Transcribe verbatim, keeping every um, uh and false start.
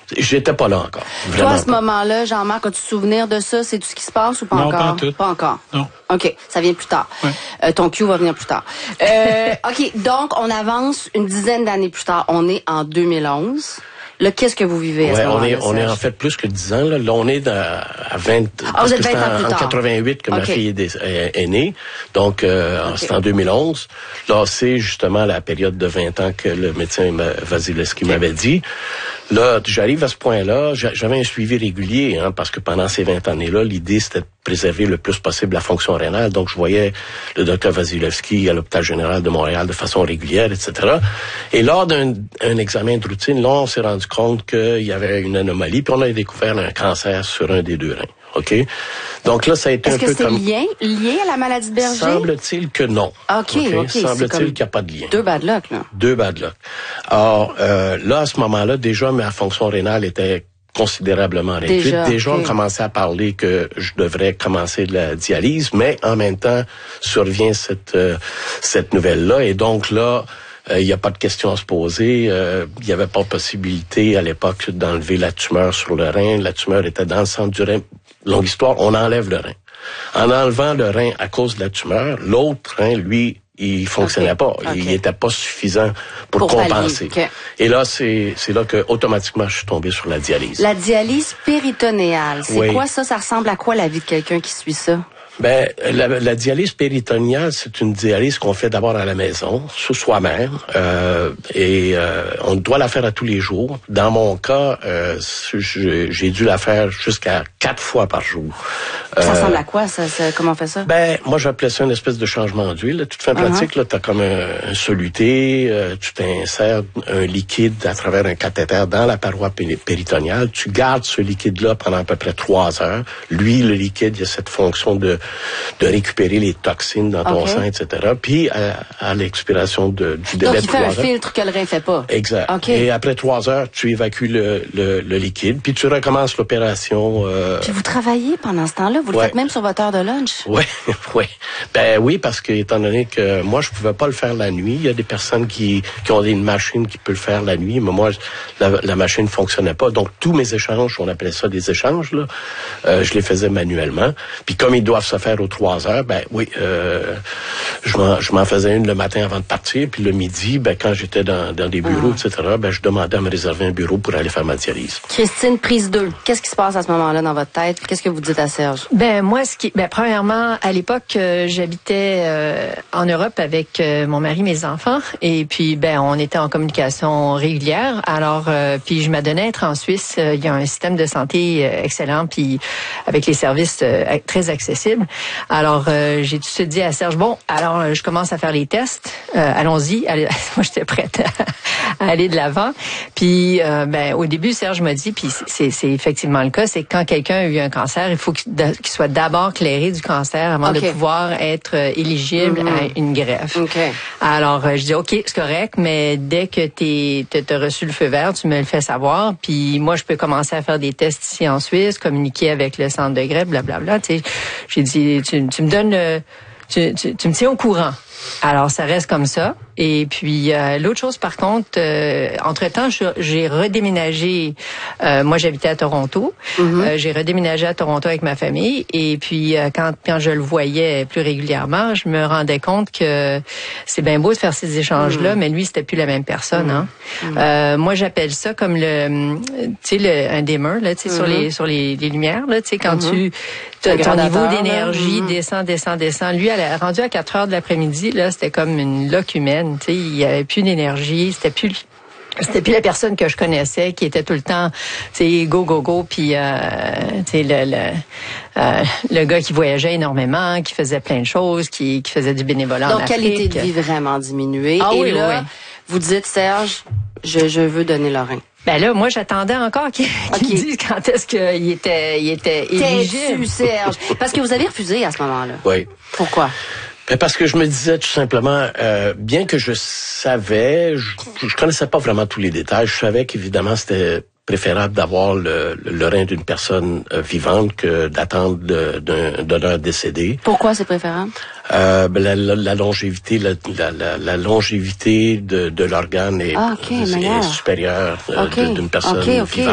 J'étais pas là encore. Toi, à ce moment-là, Jean-Marc, as-tu souvenir de ça? C'est tout ce qui se passe ou pas non, encore? Non, pas tout. Pas encore? Non. OK, ça vient plus tard. Ouais. Euh, ton Q va venir plus tard. Euh, OK, donc, on avance une dizaine d'années plus tard. On est en deux mille onze. Là, qu'est-ce que vous vivez à ouais, ce moment-là? On est, on est en fait plus que dix ans. Là, là on est dans, à vingt... Ah, vous êtes vingt ans plus en, tard. en quatre-vingt-huit que okay. ma fille est, est, est née. Donc, euh, okay. c'est en deux mille onze. Là, c'est justement la période de vingt ans que le médecin Wasilewski okay. m'avait dit. Là, j'arrive à ce point-là. J'avais un suivi régulier, hein, parce que pendant ces vingt années-là, l'idée, c'était de préserver le plus possible la fonction rénale. Donc, je voyais le docteur Wasilewski à l'hôpital général de Montréal de façon régulière, et cetera. Et lors d'un un examen de routine, là, on s'est rendu compte qu'il y avait une anomalie, puis on a découvert un cancer sur un des deux reins. OK? Donc là, ça a été Est-ce un peu comme... Est-ce que c'est lié, lié à la maladie de Berger? Semble-t-il que non. OK, OK. okay. Semble-t-il qu'il n'y a pas de lien. Deux bad luck, là. Deux bad luck. Alors, euh, là, à ce moment-là, déjà, ma fonction rénale était considérablement réduite. Déjà, déjà okay. on commençait à parler que je devrais commencer de la dialyse, mais en même temps, survient cette, euh, cette nouvelle-là. Et donc là, il euh, n'y a pas de question à se poser. Il euh, n'y avait pas possibilité à l'époque d'enlever la tumeur sur le rein. La tumeur était dans le centre du rein. Longue histoire, on enlève le rein. En enlevant le rein à cause de la tumeur, l'autre rein, lui, il fonctionnait okay. pas. Okay. Il n'était pas suffisant pour, pour compenser. Okay. Et là, c'est c'est là que automatiquement je suis tombé sur la dialyse. La dialyse péritonéale, c'est oui. quoi ça? Ça ressemble à quoi la vie de quelqu'un qui suit ça? Ben, la, la dialyse péritonéale, c'est une dialyse qu'on fait d'abord à la maison, sous soi-même, euh, et euh, on doit la faire à tous les jours. Dans mon cas, euh, j'ai dû la faire jusqu'à quatre fois par jour. Ça euh, ressemble à quoi, ça, ça? Comment on fait ça? Ben, moi, j'appelais ça une espèce de changement d'huile. Toute fin pratique, uh-huh. là, t'as comme un, un soluté, euh, tu t'insères un liquide à travers un cathéter dans la paroi péritonéale. Tu gardes ce liquide-là pendant à peu près trois heures. Lui, le liquide, il a cette fonction de de récupérer les toxines dans ton okay. sang, et cetera. Puis, à, à l'expiration de, du délai de trois heures... Donc, il fait un filtre que le rein fait pas. Exact. Okay. Et après trois heures, tu évacues le, le, le liquide, puis tu recommences l'opération... Euh... Puis vous travaillez pendant ce temps-là? Vous le ouais. faites même sur votre heure de lunch? Oui, oui. Ben oui, parce que étant donné que moi, je pouvais pas le faire la nuit, il y a des personnes qui, qui ont une machine qui peut le faire la nuit, mais moi, la, la machine ne fonctionnait pas. Donc, tous mes échanges, on appelait ça des échanges, là, euh, je les faisais manuellement. Puis comme ils doivent se faire aux trois heures, ben oui, euh, je m'en je m'en faisais une le matin avant de partir, puis le midi, ben quand j'étais dans, dans des bureaux, ah. et cetera, ben je demandais à me réserver un bureau pour aller faire ma dialyse. Christine, prise deux. Qu'est-ce qui se passe à ce moment-là dans votre tête? Qu'est-ce que vous dites à Serge? Ben moi, ce qui, ben premièrement, à l'époque, euh, j'habitais euh, en Europe avec euh, mon mari, mes enfants, et puis ben on était en communication régulière. Alors, euh, puis je m'adonnais à être en Suisse. Il euh, y a un système de santé euh, excellent, puis avec les services euh, très accessibles. Alors, euh, j'ai tout de suite dit à Serge, bon, alors euh, je commence à faire les tests. Euh, allons-y. Allez, moi, j'étais prête à, à aller de l'avant. Puis, euh, ben, au début, Serge m'a dit, puis c'est, c'est effectivement le cas, c'est que quand quelqu'un a eu un cancer, il faut qu'il, qu'il soit d'abord clairé du cancer avant okay. de pouvoir être euh, éligible mm-hmm. à une greffe. Okay. Alors, euh, je dis, OK, c'est correct, mais dès que t'es, t'as reçu le feu vert, tu me le fais savoir. Puis moi, je peux commencer à faire des tests ici en Suisse, communiquer avec le centre de greffe, blablabla. Tu sais, j'ai dit, tu, tu me donnes, le, tu, tu, tu me tiens au courant. Alors, ça reste comme ça. Et puis, euh, l'autre chose, par contre, euh, entre-temps, je, j'ai redéménagé. Euh, moi, j'habitais à Toronto. Mm-hmm. Euh, j'ai redéménagé à Toronto avec ma famille. Et puis, euh, quand, quand je le voyais plus régulièrement, je me rendais compte que c'est bien beau de faire ces échanges-là, mm-hmm. mais lui, c'était plus la même personne. Hein. Mm-hmm. Euh, moi, j'appelle ça comme le, tu sais, le, un dimmer, là, tu sais, mm-hmm. sur les sur les, les lumières, là, tu sais, quand mm-hmm. tu ton niveau d'énergie mm-hmm. descend, descend, descend. Lui, elle a rendu à quatre heures de l'après-midi, là, c'était comme une loque humaine. Tu sais, il y avait plus d'énergie, c'était plus c'était plus la personne que je connaissais qui était tout le temps, tu sais, go go go, puis euh, tu sais le le, euh, le gars qui voyageait énormément, qui faisait plein de choses, qui qui faisait du bénévolat en Afrique. Donc qualité de vie vraiment diminuée. Ah, et oui, là, oui. vous dites Serge, je je veux donner le rein. Ben là, moi, j'attendais encore qu'il, qu'il okay. dise quand est-ce qu'il était, il était éligible. T'es-tu, Serge? Parce que vous avez refusé à ce moment-là. Oui. Pourquoi? Parce que je me disais tout simplement, euh, bien que je savais, je, je connaissais pas vraiment tous les détails, je savais qu'évidemment c'était préférable d'avoir le, le rein d'une personne euh, vivante que d'attendre de, d'un donneur décédé. Pourquoi c'est préférable? Euh, ben la, la, la longévité, la, la, la, la longévité de, de l'organe est, ah, okay, est supérieure euh, okay. d'une personne okay, okay. vivante.